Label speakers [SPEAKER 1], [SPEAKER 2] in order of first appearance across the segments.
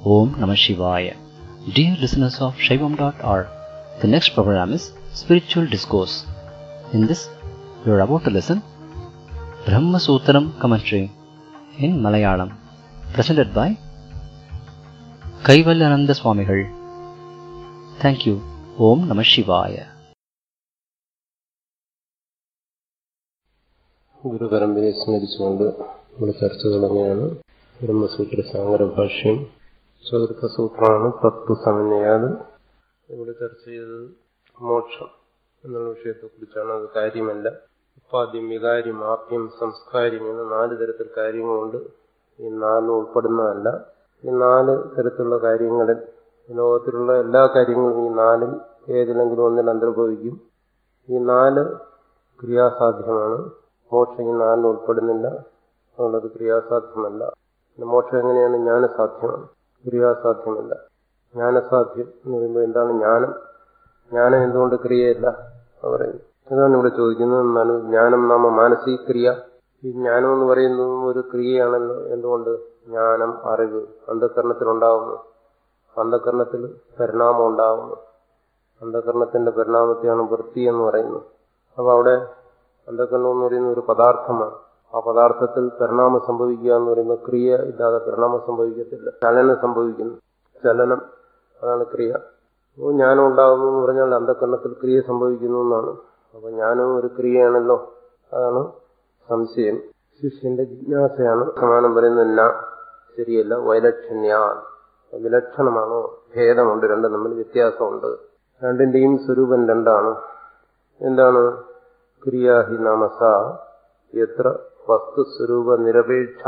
[SPEAKER 1] Om Namah Shivaya. Dear listeners of Shaivam.org, the next program is Spiritual Discourse. In this, you are about to listen Brahma Sutram commentary in Malayalam, presented by Kaivalyananda Swamigal. Thank you. Om Namah Shivaya.
[SPEAKER 2] ഗുരുപരമ്പരയെ സ്മരിച്ചുകൊണ്ട് നമ്മുടെ ചർച്ച തുടങ്ങിയാണ്. ബ്രഹ്മസൂത്ര സാഗര ഭാഷ്യം ചതുർത്ഥ സൂത്രമാണ്. തത്വസമന്വയാത് ഇവിടെ ചർച്ച ചെയ്തത് മോക്ഷം എന്നുള്ള വിഷയത്തെക്കുറിച്ചാണ്. അത് കാര്യമല്ല, ഉപാദ്യം, വികാര്യം, ആപ്യം, സംസ്കാര്യം എന്ന 4 തരത്തിൽ കാര്യങ്ങളുണ്ട്. ഈ 4 ഉൾപ്പെടുന്നതല്ല. ഈ 4 തരത്തിലുള്ള കാര്യങ്ങളിൽ ലോകത്തിലുള്ള എല്ലാ കാര്യങ്ങളും ഈ 4 ഏതിലെങ്കിലും ഒന്നിൽ അന്തർഭവിക്കും. ഈ 4 ക്രിയാസാധ്യമാണ്. മോക്ഷം ഈ 4 ഉൾപ്പെടുന്നില്ല, അതുകൊണ്ടത് ക്രിയാസാധ്യമല്ല. മോക്ഷം എങ്ങനെയാണ്? ജ്ഞാനസാധ്യമാണ്, ക്രിയാസാധ്യമല്ല. ജ്ഞാനസാധ്യം എന്ന് പറയുമ്പോൾ എന്താണ് ജ്ഞാനം? ജ്ഞാനം എന്തുകൊണ്ട് ക്രിയയല്ല പറയുന്നു. അതാണ് ഇവിടെ ചോദിക്കുന്നത്. എന്നാലും ജ്ഞാനം നാമ മാനസിക ക്രിയ. ഈ ജ്ഞാനം എന്ന് പറയുന്നതും ഒരു ക്രിയയാണല്ലോ. എന്തുകൊണ്ട്? ജ്ഞാനം, അറിവ് അന്ധകരണത്തിലുണ്ടാകുന്നു. അന്ധകരണത്തിൽ പരിണാമം ഉണ്ടാകുന്നു. അന്ധകരണത്തിന്റെ പരിണാമത്തെയാണ് വൃത്തി എന്ന് പറയുന്നത്. അപ്പോൾ അവിടെ അന്ധകരണം എന്ന് പറയുന്ന ഒരു പദാർത്ഥമാണ്. ആ പദാർത്ഥത്തിൽ പരിണാമം സംഭവിക്കുക എന്ന് പറയുമ്പോൾ ക്രിയ ഇല്ലാതെ പരിണാമം സംഭവിക്കത്തില്ല. ചലനം സംഭവിക്കുന്നു. ചലനം, അതാണ് ക്രിയ. അപ്പോൾ ജ്ഞാനം ഉണ്ടാകുന്നു എന്ന് പറഞ്ഞാൽ അന്ധകരണത്തിൽ ക്രിയ സംഭവിക്കുന്നു എന്നാണ്. അപ്പോൾ ജ്ഞാനവും ഒരു ക്രിയയാണല്ലോ. അതാണ് സംശയം. ശിഷ്യന്റെ ജിജ്ഞാസയാണ്. സമാനം പറയുന്നത് ന ശരിയല്ല, വൈലക്ഷണ്യ, വിലക്ഷണമാണോ? ഭേദമുണ്ട്, രണ്ടും തമ്മിൽ വ്യത്യാസമുണ്ട്. രണ്ടിന്റെയും സ്വരൂപം രണ്ടാണ്. എന്താണ്? ക്രിയാഹി നാമസ യത്ര വസ്തുസ്വരൂപ നിരപേക്ഷ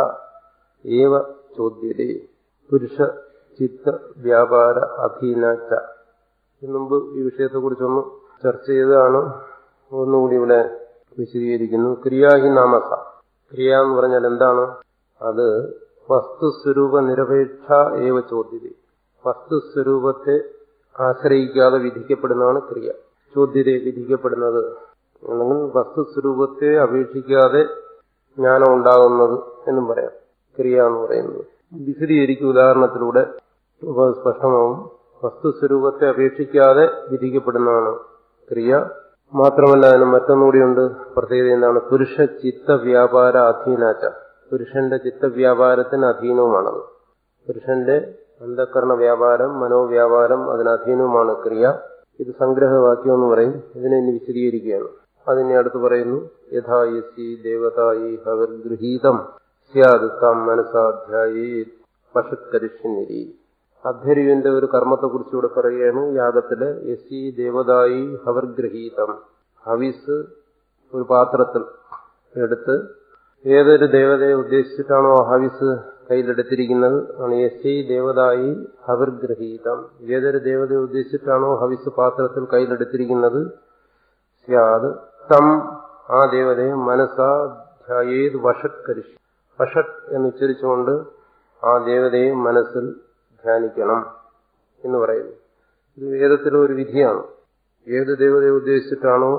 [SPEAKER 2] ഏവ ചോദ്യതേ പുരുഷ ചിത്ത വ്യാപാര അധീനച്ച. മുമ്പ് ഈ വിഷയത്തെക്കുറിച്ചൊന്ന് ചർച്ച ചെയ്തതാണ്. ഒന്നുകൂടി ഇവിടെ വിശദീകരിക്കുന്നു. ക്രിയാഹി നാമസ, ക്രിയ എന്ന് പറഞ്ഞാൽ എന്താണ്? അത് വസ്തുസ്വരൂപ നിരപേക്ഷ ഏവ ചോദ്യത. വസ്തുസ്വരൂപത്തെ ആശ്രയിക്കാതെ വിധിക്കപ്പെടുന്നതാണ് ക്രിയ. ചോദ്യത വിധിക്കപ്പെടുന്നത് അല്ലെങ്കിൽ വസ്തുസ്വരൂപത്തെ അപേക്ഷിക്കാതെ ജ്ഞാനം ഉണ്ടാകുന്നത് എന്നും പറയാം ക്രിയ എന്ന് പറയുന്നത്. വിശദീകരിക്കും ഉദാഹരണത്തിലൂടെ സ്പഷ്ടമാവും. വസ്തുസ്വരൂപത്തെ അപേക്ഷിക്കാതെ വിധിക്കപ്പെടുന്നതാണ് ക്രിയ. മാത്രമല്ല അതിന് മറ്റൊന്നുകൂടിയുണ്ട്. പ്രത്യേകത എന്താണ്? പുരുഷ ചിത്ത വ്യാപാര അധീനാച്ച. പുരുഷന്റെ ചിത്തവ്യാപാരത്തിന് അധീനവുമാണത്. പുരുഷന്റെ അന്ധകരണ വ്യാപാരം, മനോവ്യാപാരം അതിന് അധീനവുമാണ് ക്രിയ. ഇത് സംഗ്രഹവാക്യം എന്ന് പറയും. ഇതിനെ ഇനി വിശദീകരിക്കുകയാണ്. അതിനെ അടുത്ത് പറയുന്നു. യഥാ യസി ദേവതായി ഹവിർഗൃഹീതം സ്യാദ് താം മനസാധ്യായേ പശുക്കരിഷ്യനിരി. അധ്വര്യുവിന്റെ ഒരു കർമ്മത്തെക്കുറിച്ചുകൂടെ പറയുകയാണ്. യാഗത്തില് യസി ദേവതായി ഹവിർഗൃഹീതം, ഹവിസ് ഒരു പാത്രത്തിൽ എടുത്ത് ഏതൊരു ദേവതയെ ഉദ്ദേശിച്ചിട്ടാണോ ഹവിസ് കയ്യിലെടുത്തിരിക്കുന്നത് ആണ് യസി ദേവതായി ഹവിർഗൃഹീതം. ഏതൊരു ദേവതയെ ഉദ്ദേശിച്ചിട്ടാണോ ഹവിസ് പാത്രത്തിൽ കയ്യിലെടുത്തിരിക്കുന്നത് സ്യാദ് തം, ആ ദേവതയെ മനസാധ്യായേത് വഷത്കരിഷ്യ. വഷത് എന്ന് ഉച്ചരിച്ചുകൊണ്ട് ആ ദേവതയെ മനസ്സിൽ ധ്യാനിക്കണം എന്ന് പറയുന്നു. ഇത് വേദത്തിലെ ഒരു വിധിയാണ്. ഏത് ദേവതയെ ഉദ്ദേശിച്ചിട്ടാണോ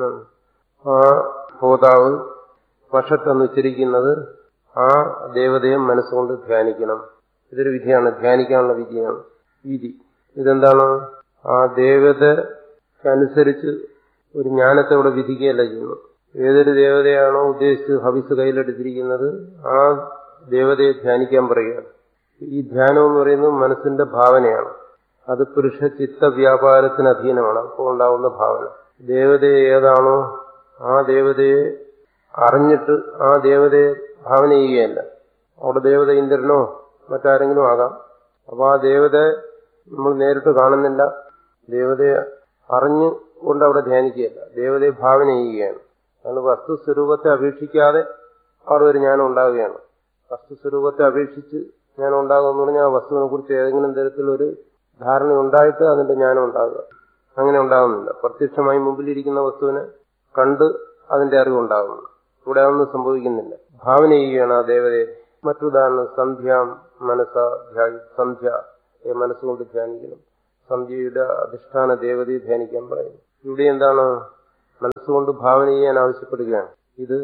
[SPEAKER 2] ആ ഹോതാവ് വഷത്ത് എന്ന് ഉച്ചരിക്കുന്നത് ആ ദേവതയെ മനസ്സുകൊണ്ട് ധ്യാനിക്കണം. ഇതൊരു വിധിയാണ്, ധ്യാനിക്കാനുള്ള വിധിയാണ്. വിധി ഇതെന്താണ്? ആ ദേവതക്കനുസരിച്ച് ഒരു ജ്ഞാനത്തെ ഇവിടെ വിധിക്കുകയല്ല ചെയ്യുന്നു. ഏതൊരു ദേവതയാണോ ഉദ്ദേശിച്ച് ഹവിസ് കയ്യിലെടുത്തിരിക്കുന്നത് ആ ദേവതയെ ധ്യാനിക്കാൻ പറയുകയാണ്. ഈ ധ്യാനം എന്ന് പറയുന്നത് മനസ്സിന്റെ ഭാവനയാണ്. അത് പുരുഷ ചിത്ത വ്യാപാരത്തിന് അധീനമാണ്. അപ്പോൾ ഉണ്ടാവുന്ന ഭാവന. ദേവതയെ ഏതാണോ ആ ദേവതയെ അറിഞ്ഞിട്ട് ആ ദേവതയെ ഭാവന ചെയ്യുകയല്ല. അവിടെ ദേവത ഇന്ദ്രനോ മറ്റാരെങ്കിലും ആകാം. അപ്പൊ ആ ദേവതയെ നമ്മൾ നേരിട്ട് കാണുന്നില്ല. ദേവതയെ അറിഞ്ഞുകൊണ്ട് അവിടെ ധ്യാനിക്കുകയല്ല, ദേവതയെ ഭാവന ചെയ്യുകയാണ്. അതാണ് വസ്തുസ്വരൂപത്തെ അപേക്ഷിക്കാതെ അവിടെ ഒരു ജ്ഞാനം ഉണ്ടാവുകയാണ്. വസ്തുസ്വരൂപത്തെ അപേക്ഷിച്ച് ജ്ഞാനം ഉണ്ടാകുമെന്ന് പറഞ്ഞാൽ ആ വസ്തുവിനെ കുറിച്ച് ഏതെങ്കിലും തരത്തിലൊരു ധാരണ ഉണ്ടായിട്ട് അതിന്റെ ജ്ഞാനം ഉണ്ടാകുക. അങ്ങനെ ഉണ്ടാകുന്നില്ല. പ്രത്യക്ഷമായി മുമ്പിലിരിക്കുന്ന വസ്തുവിനെ കണ്ട് അതിന്റെ അറിവുണ്ടാകുന്നു. ഇവിടെ അതൊന്നും സംഭവിക്കുന്നില്ല. ഭാവന ചെയ്യുകയാണ് ആ ദേവതയെ. മറ്റുദാഹരണം സന്ധ്യാം മനസാ ധ്യായി. സന്ധ്യയെ മനസ്സുകൊണ്ട് ധ്യാനിക്കണം. സന്ധ്യയുടെ അധിഷ്ഠാന ദേവതയെ ധ്യാനിക്കാൻ പറയുന്നു. ഇവിടെ എന്താണ്? മനസ്സുകൊണ്ട് ഭാവന ചെയ്യാൻ ആവശ്യപ്പെടുകയാണ്. ഇത്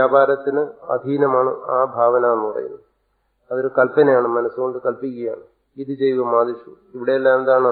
[SPEAKER 2] മനോവ്യാപാരത്തിന് അധീനമാണ് ആ ഭാവന എന്ന് പറയുന്നത്. അതൊരു കൽപ്പനയാണ്, മനസ്സുകൊണ്ട് കൽപ്പിക്കുകയാണ്. ഇത് ജൈവമാദിഷു. ഇവിടെയെല്ലാം എന്താണ്?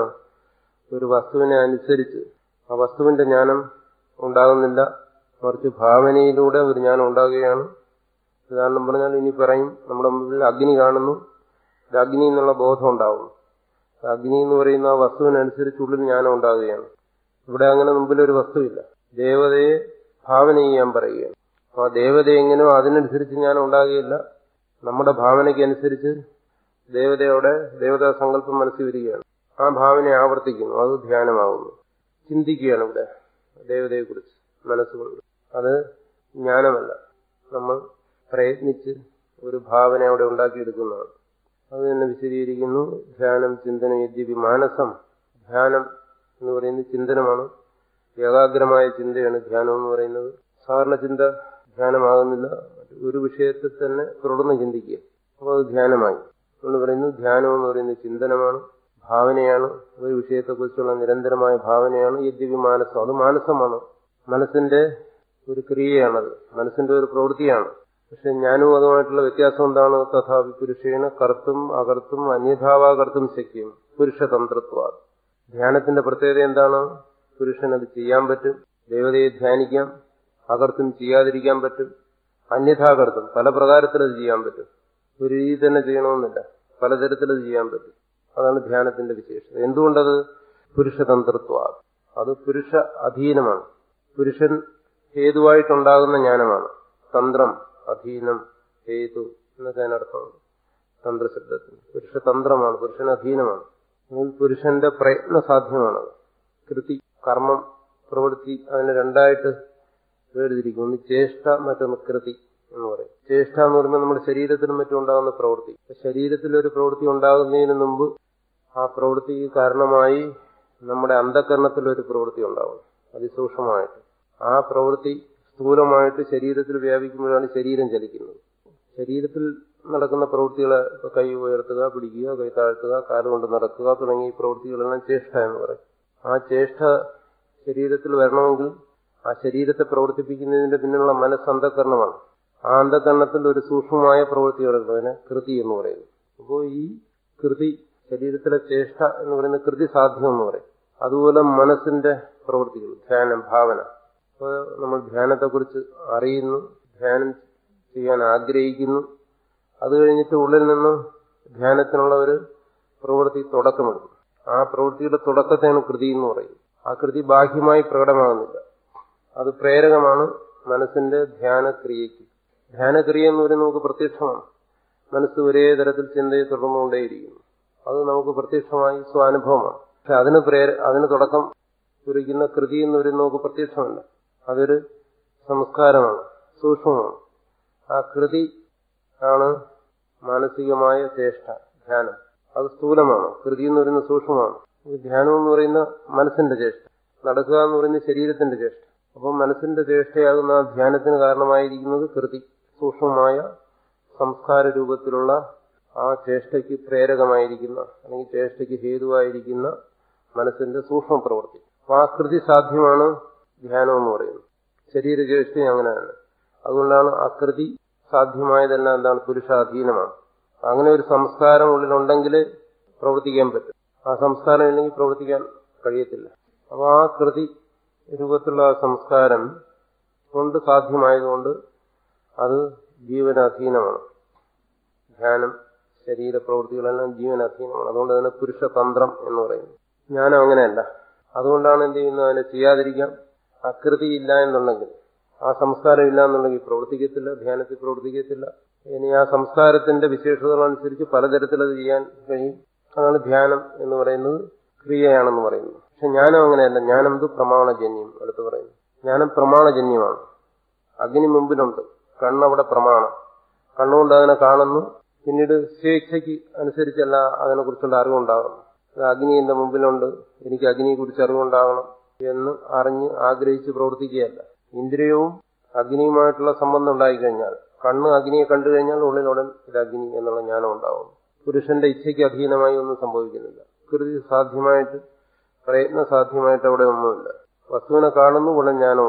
[SPEAKER 2] ഒരു വസ്തുവിനെ അനുസരിച്ച് ആ വസ്തുവിന്റെ ജ്ഞാനം ഉണ്ടാകുന്നില്ല, മറിച്ച് ഭാവനയിലൂടെ ഒരു ജ്ഞാനം ഉണ്ടാകുകയാണ്. ഉദാഹരണം പറഞ്ഞാൽ ഇനി പറയും, നമ്മുടെ മുമ്പിൽ അഗ്നി കാണുന്നു, അഗ്നി എന്നുള്ള ബോധം ഉണ്ടാകുന്നു. അഗ്നി എന്ന് പറയുന്ന ആ വസ്തുവിനനുസരിച്ചുള്ളിൽ ജ്ഞാനം ഉണ്ടാകുകയാണ്. ഇവിടെ അങ്ങനെ മുമ്പിലൊരു വസ്തുവില്ല. ദേവതയെ ഭാവന ചെയ്യാൻ പറയുകയാണ്. ആ ദേവത എങ്ങനെയോ അതിനനുസരിച്ച് ജ്ഞാനം ഉണ്ടാകുകയില്ല. നമ്മുടെ ഭാവനയ്ക്കനുസരിച്ച് ദേവതയോടെ ദേവതാ സങ്കല്പം മനസ്സിൽ വരികയാണ്. ആ ഭാവനയെ ആവർത്തിക്കുന്നു, അത് ധ്യാനമാകുന്നു. ചിന്തിക്കുകയാണ് ഇവിടെ ദേവതയെക്കുറിച്ച് മനസ്സുകൊണ്ട്. അത് ജ്ഞാനമല്ല, നമ്മൾ പ്രയത്നിച്ച് ഒരു ഭാവന അവിടെ ഉണ്ടാക്കിയെടുക്കുന്നതാണ്. അത് തന്നെ വിശദീകരിക്കുന്നു. ധ്യാനം ചിന്തനം യദ്യപി മാനസം. ധ്യാനം എന്ന് പറയുന്നത് ചിന്തനമാണ്, ഏകാഗ്രമായ ചിന്തയാണ് ധ്യാനം എന്ന് പറയുന്നത്. സാധാരണ ചിന്ത ധ്യാനമാകുന്നില്ല, ഒരു വിഷയത്തിൽ തന്നെ തുടർന്ന് ചിന്തിക്കുക, അപ്പോൾ അത് ധ്യാനമായി എന്ന് പറയുന്നു. ധ്യാനം എന്ന് പറയുന്നത് ചിന്തനമാണ്, ഭാവനയാണ്, ഒരു വിഷയത്തെക്കുറിച്ചുള്ള നിരന്തരമായ ഭാവനയാണ്. യദ്യപി മാനസം, അത് മാനസമാണ്, മനസ്സിന്റെ ഒരു ക്രിയയാണത്, മനസ്സിന്റെ ഒരു പ്രവൃത്തിയാണ്. പക്ഷെ ജ്ഞാനവും അതുമായിട്ടുള്ള വ്യത്യാസം എന്താണ്? തഥാപി പുരുഷേണ കർത്തും അകർത്തും അന്യഥാവാ കർത്തും ശക്യം പുരുഷതന്ത്രത്വ. ധ്യാനത്തിന്റെ പ്രത്യേകത എന്താണ്? പുരുഷൻ അത് ചെയ്യാൻ പറ്റും, ദേവതയെ ധ്യാനിക്കാം, അകർത്തും ചെയ്യാതിരിക്കാൻ പറ്റും, അന്യഥാകർത്തും പല പ്രകാരത്തിൽ അത് ചെയ്യാൻ പറ്റും. ഒരു രീതി തന്നെ ചെയ്യണമെന്നില്ല, പലതരത്തിൽ അത് ചെയ്യാൻ പറ്റും. അതാണ് ധ്യാനത്തിന്റെ വിശേഷത. എന്തുകൊണ്ടത്? പുരുഷതന്ത്രത്വ, അത് പുരുഷ അധീനമാണ്. പുരുഷൻ ഹേതുവായിട്ടുണ്ടാകുന്ന ജ്ഞാനമാണ്. തന്ത്രം, അധീനം, ഹേതു എന്നൊക്കെ അതിനർത്ഥമാണ് തന്ത്രശബ്ദത്തിന്. പുരുഷതന്ത്രമാണ്, പുരുഷൻ അധീനമാണ്. പുരുഷന്റെ പ്രയത്ന സാധ്യമാണ്. കൃതി, കർമ്മം, പ്രവൃത്തി, അതിനെ രണ്ടായിട്ട് വേർതിരിക്കും. ഒന്ന് ചേഷ്ട, മറ്റൊന്ന് കൃതി എന്ന് പറയും. ചേഷ്ട എന്ന് പറയുമ്പോൾ നമ്മുടെ ശരീരത്തിനും മറ്റും ഉണ്ടാകുന്ന പ്രവൃത്തി. ശരീരത്തിലൊരു പ്രവൃത്തി ഉണ്ടാകുന്നതിന് മുമ്പ് ആ പ്രവൃത്തിക്ക് കാരണമായി നമ്മുടെ അന്ധകരണത്തിലൊരു പ്രവൃത്തി ഉണ്ടാകും, അതിസൂക്ഷ്മമായിട്ട്. ആ പ്രവൃത്തി സ്ഥൂലമായിട്ട് ശരീരത്തിൽ വ്യാപിക്കുമ്പോഴാണ് ശരീരം ചലിക്കുന്നത്. ശരീരത്തിൽ നടക്കുന്ന പ്രവൃത്തികളെ കൈ ഉയർത്തുക, പിടിക്കുക, കൈ താഴ്ത്തുക, കാലുകൊണ്ട് നടക്കുക തുടങ്ങിയ പ്രവൃത്തികളെല്ലാം ചേഷ്ട എന്ന് പറയും. ആ ചേഷ്ട ശരീരത്തിൽ വരണമെങ്കിൽ ആ ശരീരത്തെ പ്രവർത്തിപ്പിക്കുന്നതിന്റെ പിന്നിലുള്ള മനസ്സ് അന്ധകരണമാണ്. ആ അന്ധകരണത്തിൽ ഒരു സൂക്ഷ്മമായ പ്രവൃത്തി നടക്കുന്നത്, അതിനെ കൃതി എന്ന് പറയുന്നു. അപ്പോൾ ഈ കൃതി, ശരീരത്തിലെ ചേഷ്ട എന്ന് പറയുന്ന കൃതി സാധ്യം എന്ന് പറയും. അതുപോലെ മനസ്സിന്റെ പ്രവൃത്തികൾ, ധ്യാനം, ഭാവന. അപ്പോൾ നമ്മൾ ധ്യാനത്തെക്കുറിച്ച് അറിയുന്നു, ധ്യാനം ചെയ്യാൻ ആഗ്രഹിക്കുന്നു, അത് കഴിഞ്ഞിട്ട് ഉള്ളിൽ നിന്ന് ധ്യാനത്തിനുള്ള ഒരു പ്രവൃത്തി തുടക്കമെടുക്കും. ആ പ്രവൃത്തിയുടെ തുടക്കത്തെയാണ് കൃതി എന്ന് പറയും. ആ കൃതി ബാഹ്യമായി പ്രകടമാകുന്നില്ല, അത് പ്രേരകമാണ് മനസ്സിന്റെ ധ്യാനക്രിയയ്ക്ക്. ധ്യാനക്രിയ എന്ന് പറയുന്നത് നമുക്ക് പ്രത്യക്ഷമാണ്. മനസ്സ് ഒരേ തരത്തിൽ ചിന്തയെ തുടർന്നുകൊണ്ടേയിരിക്കുന്നു, അത് നമുക്ക് പ്രത്യക്ഷമായി സ്വാനുഭവമാണ്. പക്ഷെ അതിന് തുടക്കം കുറിക്കുന്ന കൃതി എന്ന് പറയുന്നത് നമുക്ക് പ്രത്യക്ഷമല്ല, അതൊരു സംസ്കാരമാണ്, സൂക്ഷ്മമാണ്. ആ കൃതി ആണ് മാനസികമായ ചേഷ്ട, ധ്യാനം. അത് സ്ഥൂലമാണ്, കൃതി എന്ന് പറയുന്നത് സൂക്ഷ്മമാണ്. ധ്യാനം എന്ന് പറയുന്ന മനസ്സിന്റെ ചേഷ്ട, നടക്കുക എന്ന് പറയുന്നത് ശരീരത്തിന്റെ ചേഷ്ട. അപ്പം മനസ്സിന്റെ ചേഷ്ടയാകുന്ന ആ ധ്യാനത്തിന് കാരണമായിരിക്കുന്നത് കൃതി, സൂക്ഷ്മമായ സംസ്കാര രൂപത്തിലുള്ള ആ ചേഷ്ടയ്ക്ക് പ്രേരകമായിരിക്കുന്ന അല്ലെങ്കിൽ ചേഷ്ടയ്ക്ക് ഹേതുവായിരിക്കുന്ന മനസ്സിന്റെ സൂക്ഷ്മ പ്രവൃത്തി. അപ്പൊ ആ കൃതി സാധ്യമാണ് ധ്യാനം എന്ന് പറയുന്നത്. ശരീരചേഷ്ടയും അങ്ങനെയാണ്. അതുകൊണ്ടാണ് ആ കൃതി സാധ്യമായതെല്ലാം എന്താണ്? പുരുഷാധീനമാണ്. അങ്ങനെ ഒരു സംസ്കാരം ഉള്ളിലുണ്ടെങ്കിൽ പ്രവർത്തിക്കാൻ പറ്റും. ആ സംസ്കാരം ഇല്ലെങ്കിൽ പ്രവർത്തിക്കാൻ കഴിയത്തില്ല. അപ്പൊ ആ കൃതി രൂപത്തിലുള്ള സംസ്കാരം കൊണ്ട് സാധ്യമായതുകൊണ്ട് അത് ജീവനാധീനമാണ്. ധ്യാനം, ശരീരപ്രവൃത്തികളെല്ലാം ജീവനാധീനമാണ്. അതുകൊണ്ട് അതിനെ പുരുഷതന്ത്രം എന്ന് പറയുന്നു. ജ്ഞാനം അങ്ങനെയല്ല. അതുകൊണ്ടാണ് എന്ത് ചെയ്യുന്നത്? അതിനെ ചെയ്യാതിരിക്കാം. അകൃതി ഇല്ല എന്നുണ്ടെങ്കിൽ, ആ സംസ്കാരം ഇല്ല എന്നുണ്ടെങ്കിൽ പ്രവർത്തിക്കത്തില്ല, ധ്യാനത്തിൽ പ്രവർത്തിക്കത്തില്ല. ഇനി ആ സംസ്കാരത്തിന്റെ വിശേഷതകളനുസരിച്ച് പലതരത്തിൽ അത് ചെയ്യാൻ കഴിയും. അതാണ് ധ്യാനം എന്ന് പറയുന്നത്, ക്രിയയാണെന്ന് പറയുന്നത്. പക്ഷെ ജ്ഞാനം അങ്ങനെയല്ല. ജ്ഞാനം ഇത് പ്രമാണജന്യം. അടുത്ത് പറയുന്നു, ജ്ഞാനം പ്രമാണജന്യമാണ്. അഗ്നി മുമ്പിലുണ്ട്, കണ്ണവിടെ പ്രമാണം. കണ്ണുകൊണ്ട് അതിനെ കാണുന്നു. പിന്നീട് സ്വേച്ഛയ്ക്ക് അനുസരിച്ചല്ല അതിനെക്കുറിച്ചുള്ള അറിവുണ്ടാകുന്നു. അഗ്നി എന്റെ മുമ്പിലുണ്ട്, എനിക്ക് അഗ്നിയെക്കുറിച്ച് അറിവുണ്ടാകണം എന്ന് അറിഞ്ഞ് ആഗ്രഹിച്ച് പ്രവർത്തിക്കുകയല്ല. ഇന്ദ്രിയവും അഗ്നിയുമായിട്ടുള്ള സംബന്ധം ഉണ്ടായിക്കഴിഞ്ഞാൽ, കണ്ണ് അഗ്നിയെ കണ്ടു കഴിഞ്ഞാൽ ഉള്ളിലുടൻ ഇത് അഗ്നി എന്നുള്ള ജ്ഞാനം ഉണ്ടാകും. പുരുഷന്റെ ഇച്ഛയ്ക്ക് അധീനമായി ഒന്നും സംഭവിക്കുന്നില്ല. കൃതി സാധ്യമായിട്ട്, പ്രയത്ന സാധ്യമായിട്ട് അവിടെ ഒന്നുമില്ല. വസ്തുവിനെ കാണുന്നു, ഉടൻ ജ്ഞാനം